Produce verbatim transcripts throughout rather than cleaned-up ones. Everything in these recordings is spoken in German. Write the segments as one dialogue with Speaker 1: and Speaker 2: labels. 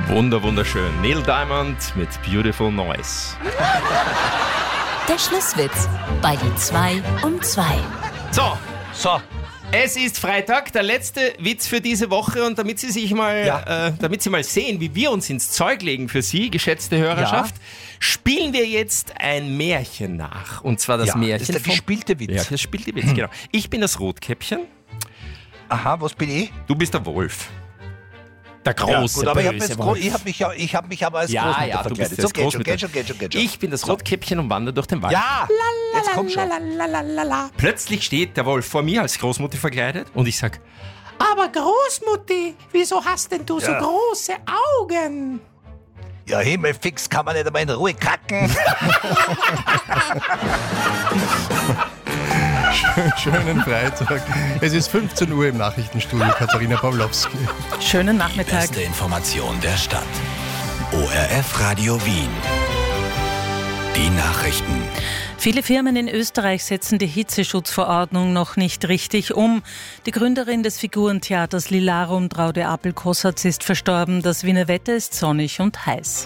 Speaker 1: Wunder, wunderschön. Neil Diamond mit Beautiful Noise.
Speaker 2: Der Schlusswitz bei die zwei um zwei.
Speaker 1: So,
Speaker 3: So,
Speaker 1: es ist Freitag, der letzte Witz für diese Woche, und damit Sie sich mal,
Speaker 3: Ja.
Speaker 1: äh, damit Sie mal sehen, wie wir uns ins Zeug legen für Sie, geschätzte Hörerschaft, spielen wir jetzt ein Märchen nach. Und zwar das
Speaker 3: ja,
Speaker 1: Märchen
Speaker 3: das ist der
Speaker 1: vom-
Speaker 3: gespielte Witz.
Speaker 1: Ja, das spielt die Witz, genau. Ich bin das Rotkäppchen,
Speaker 3: Aha, was bin ich?
Speaker 1: du bist der Wolf. Der große,
Speaker 3: gut, aber ich habe
Speaker 1: böse
Speaker 3: mich,
Speaker 1: Wolf.
Speaker 3: ich hab mich, ja- ich hab mich aber als
Speaker 1: Ja,
Speaker 3: Großmutter
Speaker 1: ja, du
Speaker 3: verkleidet.
Speaker 1: bist
Speaker 3: So,
Speaker 1: das
Speaker 3: geht schon,
Speaker 1: Großmutter.
Speaker 3: geht schon, geht schon, geht schon.
Speaker 1: Ich bin das Rotkäppchen und wandere durch den Wald.
Speaker 3: Ja, jetzt komm schon.
Speaker 1: Plötzlich steht der Wolf vor mir als Großmutter verkleidet und ich sag, aber Großmutti, wieso hast denn du so
Speaker 3: Ja.
Speaker 1: große Augen?
Speaker 3: Ja, Himmelfix, kann man nicht einmal in Ruhe kacken.
Speaker 4: Schönen Freitag. Es ist fünfzehn Uhr im Nachrichtenstudio. Katharina Pawlowski.
Speaker 5: Schönen Nachmittag.
Speaker 6: Beste Information der Stadt. O R F Radio Wien. Die Nachrichten.
Speaker 5: Viele Firmen in Österreich setzen die Hitzeschutzverordnung noch nicht richtig um. Die Gründerin des Figurentheaters Lilarum, Traude Apel-Kossatz, ist verstorben. Das Wiener Wetter ist sonnig und heiß.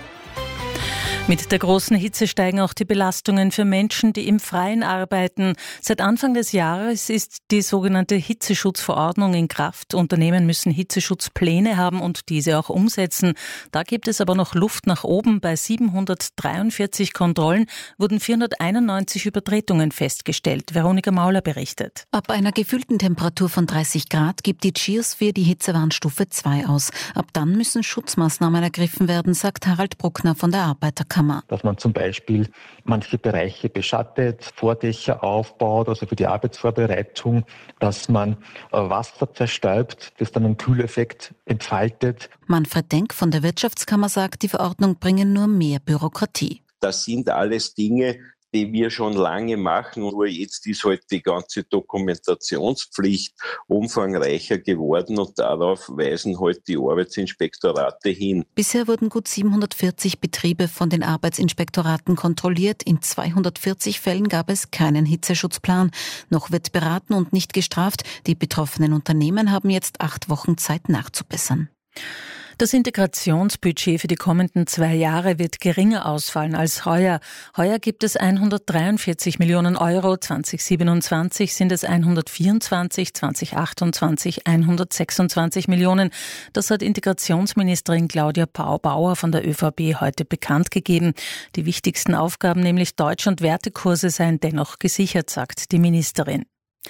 Speaker 5: Mit der großen Hitze steigen auch die Belastungen für Menschen, die im Freien arbeiten. Seit Anfang des Jahres ist die sogenannte Hitzeschutzverordnung in Kraft. Unternehmen müssen Hitzeschutzpläne haben und diese auch umsetzen. Da gibt es aber noch Luft nach oben. Bei siebenhundertdreiundvierzig Kontrollen wurden vierhunderteinundneunzig Übertretungen festgestellt. Veronika Mauler berichtet.
Speaker 7: Ab einer gefühlten Temperatur von dreißig Grad gibt die Cheers-Wehr die Hitzewarnstufe zwei aus. Ab dann müssen Schutzmaßnahmen ergriffen werden, sagt Harald Bruckner von der Arbeiterkammer.
Speaker 8: Dass man zum Beispiel manche Bereiche beschattet, Vordächer aufbaut, also für die Arbeitsvorbereitung, dass man äh, Wasser zerstäubt, das dann einen Kühleffekt entfaltet.
Speaker 7: Manfred Denk von der Wirtschaftskammer sagt, die Verordnung bringe nur mehr Bürokratie.
Speaker 9: Das sind alles Dinge, die wir schon lange machen. Nur jetzt ist halt die ganze Dokumentationspflicht umfangreicher geworden und darauf weisen halt die Arbeitsinspektorate hin.
Speaker 7: Bisher wurden gut siebenhundertvierzig Betriebe von den Arbeitsinspektoraten kontrolliert. In zweihundertvierzig Fällen gab es keinen Hitzeschutzplan. Noch wird beraten und nicht gestraft. Die betroffenen Unternehmen haben jetzt acht Wochen Zeit nachzubessern.
Speaker 5: Das Integrationsbudget für die kommenden zwei Jahre wird geringer ausfallen als heuer. Heuer gibt es hundertdreiundvierzig Millionen Euro, zwanzig siebenundzwanzig sind es hundertvierundzwanzig, zwanzig achtundzwanzig hundertsechsundzwanzig Millionen. Das hat Integrationsministerin Claudia Bauer von der ÖVP heute bekannt gegeben. Die wichtigsten Aufgaben, nämlich Deutsch- und Wertekurse, seien dennoch gesichert, sagt die Ministerin.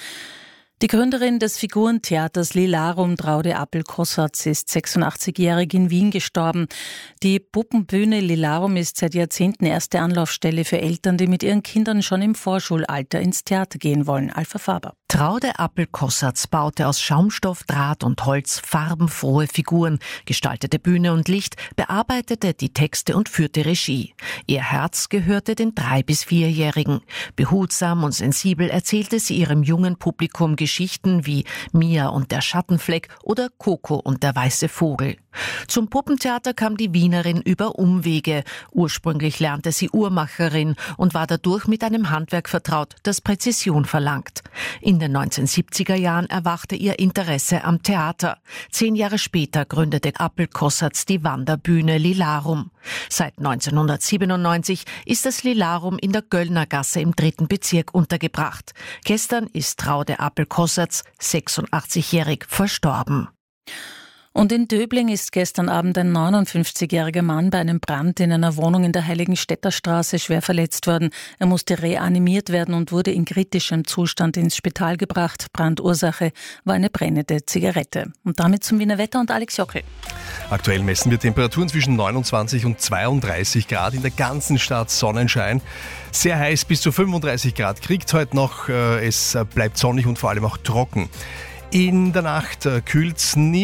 Speaker 5: Die Gründerin des Figurentheaters Lilarum, Traude Apel-Kossatz, ist sechsundachtzigjährig in Wien gestorben. Die Puppenbühne Lilarum ist seit Jahrzehnten erste Anlaufstelle für Eltern, die mit ihren Kindern schon im Vorschulalter ins Theater gehen wollen. Alpha Faber.
Speaker 10: Traude Apel-Kossatz baute aus Schaumstoff, Draht und Holz farbenfrohe Figuren, gestaltete Bühne und Licht, bearbeitete die Texte und führte Regie. Ihr Herz gehörte den drei- bis vierjährigen. Behutsam und sensibel erzählte sie ihrem jungen Publikum Geschichten wie Mia und der Schattenfleck oder Coco und der weiße Vogel. Zum Puppentheater kam die Wienerin über Umwege. Ursprünglich lernte sie Uhrmacherin und war dadurch mit einem Handwerk vertraut, das Präzision verlangt. In den neunzehnhundertsiebziger Jahren erwachte ihr Interesse am Theater. Zehn Jahre später gründete Apel-Kossatz die Wanderbühne Lilarum. Seit neunzehnhundertsiebenundneunzig ist das Lilarum in der Göllner Gasse im dritten Bezirk untergebracht. Gestern ist Traude Apel-Kossatz, sechsundachtzigjährig, verstorben.
Speaker 5: Und in Döbling ist gestern Abend ein neunundfünfzigjähriger Mann bei einem Brand in einer Wohnung in der Heiligenstädter Straße schwer verletzt worden. Er musste reanimiert werden und wurde in kritischem Zustand ins Spital gebracht. Brandursache war eine brennende Zigarette. Und damit zum Wiener Wetter und Alex Jockel.
Speaker 4: Aktuell messen wir Temperaturen zwischen neunundzwanzig und zweiunddreißig Grad. In der ganzen Stadt Sonnenschein. Sehr heiß, bis zu fünfunddreißig Grad kriegt heute noch. Es bleibt sonnig und vor allem auch trocken. In der Nacht kühlt's nie.